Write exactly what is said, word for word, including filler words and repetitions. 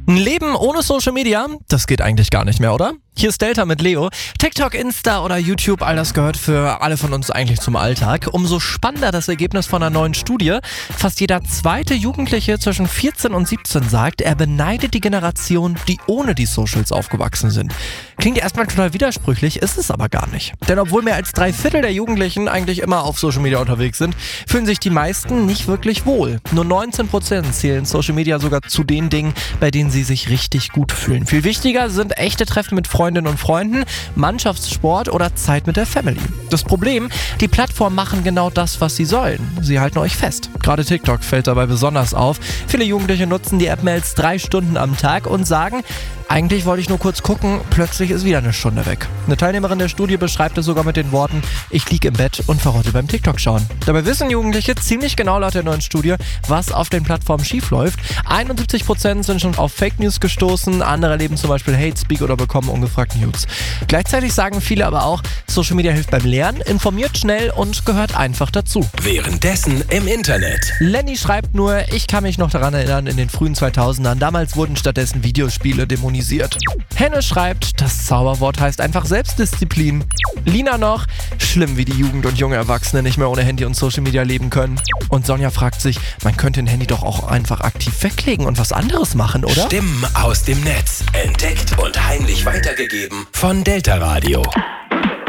Ein Leben ohne Social Media, das geht eigentlich gar nicht mehr, oder? Hier ist Delta mit Leo. TikTok, Insta oder YouTube, all das gehört für alle von uns eigentlich zum Alltag. Umso spannender das Ergebnis von einer neuen Studie. Fast jeder zweite Jugendliche zwischen vierzehn und siebzehn sagt, er beneidet die Generation, die ohne die Socials aufgewachsen sind. Klingt erstmal total widersprüchlich, ist es aber gar nicht. Denn obwohl mehr als drei Viertel der Jugendlichen eigentlich immer auf Social Media unterwegs sind, fühlen sich die meisten nicht wirklich wohl. Nur neunzehn Prozent zählen Social Media sogar zu den Dingen, bei denen sie sich richtig gut fühlen. Viel wichtiger sind echte Treffen mit Freundinnen und Freunden, Mannschaftssport oder Zeit mit der Family. Das Problem, die Plattformen machen genau das, was sie sollen. Sie halten euch fest. Gerade TikTok fällt dabei besonders auf. Viele Jugendliche nutzen die App mehr als drei Stunden am Tag und sagen, eigentlich wollte ich nur kurz gucken, plötzlich ist wieder eine Stunde weg. Eine Teilnehmerin der Studie beschreibt es sogar mit den Worten, ich liege im Bett und verrotte beim TikTok schauen. Dabei wissen Jugendliche ziemlich genau laut der neuen Studie, was auf den Plattformen schiefläuft. einundsiebzig Prozent sind schon auf Fake News gestoßen, andere erleben zum Beispiel Hate Speak oder bekommen ungefragt News. Gleichzeitig sagen viele aber auch, Social Media hilft beim Lernen, informiert schnell und gehört einfach dazu. Währenddessen im Internet. Lenny schreibt nur, ich kann mich noch daran erinnern, in den frühen zweitausendern, damals wurden stattdessen Videospiele dämonisiert. Henne schreibt, das Zauberwort heißt einfach Selbstdisziplin. Lina noch, schlimm, wie die Jugend und junge Erwachsene nicht mehr ohne Handy und Social Media leben können. Und Sonja fragt sich, man könnte ein Handy doch auch einfach aktiv weglegen und was anderes machen, oder? Stimmen aus dem Netz. Entdeckt und heimlich weitergegeben von Delta Radio.